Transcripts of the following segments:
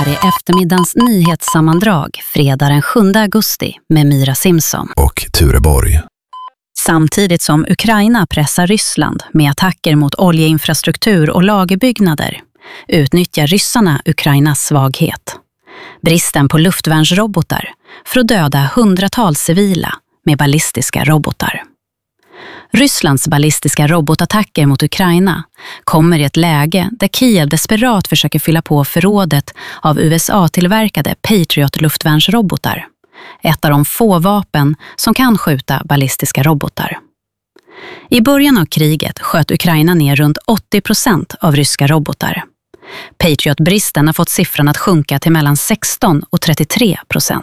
här är eftermiddagens nyhetssammandrag fredag den 7 augusti med Mira Simpson och Ture Borg. Samtidigt som Ukraina pressar Ryssland med attacker mot oljeinfrastruktur och lagerbyggnader utnyttjar ryssarna Ukrainas svaghet. Bristen på luftvärnsrobotar för att döda hundratals civila med ballistiska robotar. Rysslands ballistiska robotattacker mot Ukraina kommer i ett läge där Kiev desperat försöker fylla på förrådet av USA-tillverkade Patriot-luftvärnsrobotar. Ett av de få vapen som kan skjuta ballistiska robotar. I början av kriget sköt Ukraina ner runt 80% av ryska robotar. Patriot-bristen har fått siffran att sjunka till mellan 16 och 33%.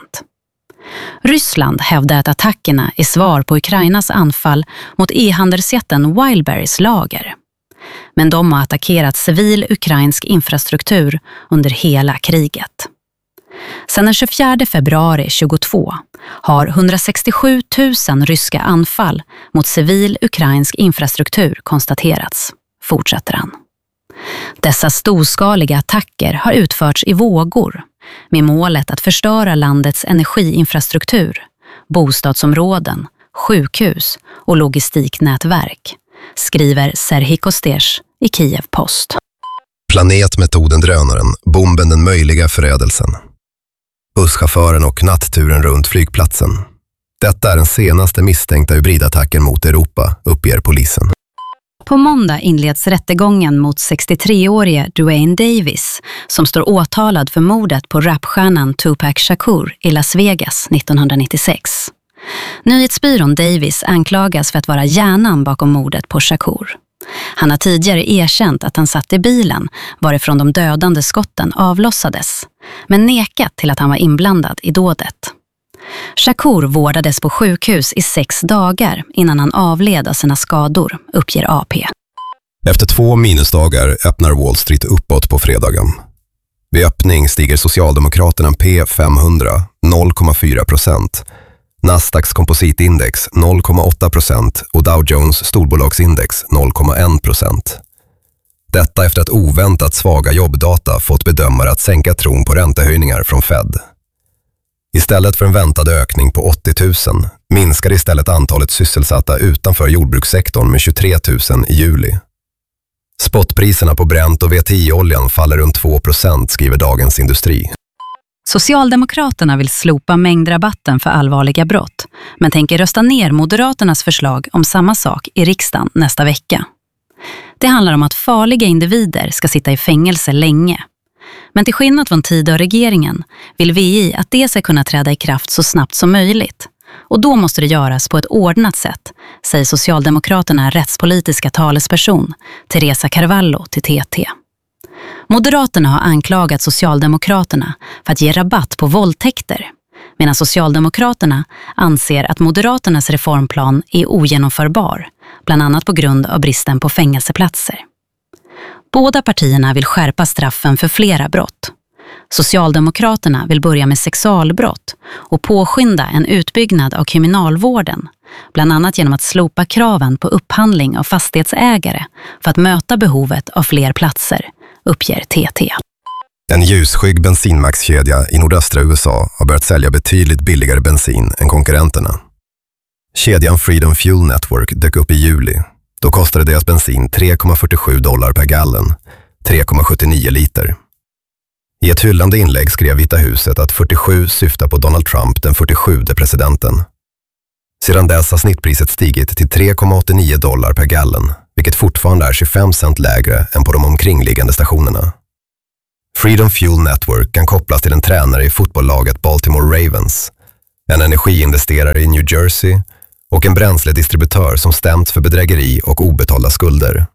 Ryssland hävdar att attackerna är svar på Ukrainas anfall mot e-handelsjätten Wildberries lager. Men de har attackerat civil ukrainsk infrastruktur under hela kriget. Sedan den 24 februari 2022 har 167 000 ryska anfall mot civil ukrainsk infrastruktur konstaterats, fortsätter han. Dessa storskaliga attacker har utförts i vågor med målet att förstöra landets energiinfrastruktur, bostadsområden, sjukhus och logistiknätverk, skriver Serhii Kosters i Kiev Post. Planetmetoden drönaren, bomben den möjliga förödelsen. Busschauffören och natturen runt flygplatsen. Detta är den senaste misstänkta hybridattacken mot Europa, uppger polisen. På måndag inleds rättegången mot 63-årige Duane Davis som står åtalad för mordet på rapstjärnan Tupac Shakur i Las Vegas 1996. Nyhetsbyrån Davis anklagas för att vara hjärnan bakom mordet på Shakur. Han har tidigare erkänt att han satt i bilen varifrån de dödande skotten avlossades, men nekat till att han var inblandad i dådet. Shakur vårdades på sjukhus i 6 dagar innan han avled av sina skador, uppger AP. Efter 2 minusdagar öppnar Wall Street uppåt på fredagen. Vid öppning stiger Socialdemokraterna P500 0,4%, Nasdaqs kompositindex 0,8% och Dow Jones storbolagsindex 0,1%. Detta efter att oväntat svaga jobbdata fått bedömare att sänka tron på räntehöjningar från Fed. Istället för en väntad ökning på 80 000 minskar istället antalet sysselsatta utanför jordbrukssektorn med 23 000 i juli. Spotpriserna på Brent och VTI-oljan faller runt 2%, skriver Dagens Industri. Socialdemokraterna vill slopa mängdrabatten för allvarliga brott, men tänker rösta ner Moderaternas förslag om samma sak i riksdagen nästa vecka. Det handlar om att farliga individer ska sitta i fängelse länge. Men till skillnad från Tidöregeringen vill VI att det ska kunna träda i kraft så snabbt som möjligt. Och då måste det göras på ett ordnat sätt, säger Socialdemokraterna rättspolitiska talesperson Teresa Carvalho till TT. Moderaterna har anklagat Socialdemokraterna för att ge rabatt på våldtäkter, medan Socialdemokraterna anser att Moderaternas reformplan är ogenomförbar, bland annat på grund av bristen på fängelseplatser. Båda partierna vill skärpa straffen för flera brott. Socialdemokraterna vill börja med sexualbrott och påskynda en utbyggnad av kriminalvården, bland annat genom att slopa kraven på upphandling av fastighetsägare för att möta behovet av fler platser, uppger TT. En ljusskygg bensinmaxkedja i nordöstra USA har börjat sälja betydligt billigare bensin än konkurrenterna. Kedjan Freedom Fuel Network dök upp i juli. Då kostade deras bensin $3,47 per gallon, 3,79 liter. I ett hyllande inlägg skrev Vita huset att 47 syftar på Donald Trump, den 47:e presidenten. Sedan dess har snittpriset stigit till $3,89 per gallon, vilket fortfarande är 25 cent lägre än på de omkringliggande stationerna. Freedom Fuel Network kan kopplas till en tränare i fotbollslaget Baltimore Ravens, en energiinvesterare i New Jersey och en bränsledistributör som stämts för bedrägeri och obetalda skulder.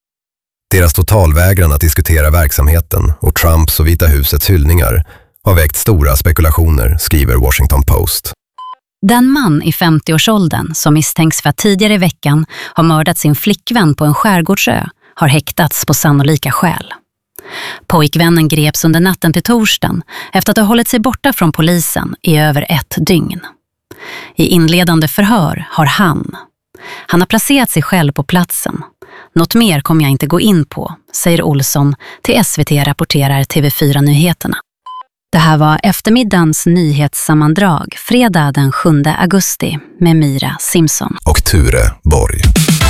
Deras totalvägran att diskutera verksamheten och Trumps och Vita husets hyllningar har väckt stora spekulationer, skriver Washington Post. Den man i 50-årsåldern som misstänks för att tidigare i veckan har mördat sin flickvän på en skärgårdsö har häktats på sannolika skäl. Pojkvännen greps under natten till torsdagen efter att ha hållit sig borta från polisen i över 1 dygn. I inledande förhör har han har placerat sig själv på platsen. Något mer kommer jag inte gå in på, säger Olsson till SVT rapporterar TV4 Nyheterna. Det här var eftermiddagens nyhetssammandrag fredag den 7 augusti med Mira Simpson och Ture Borg.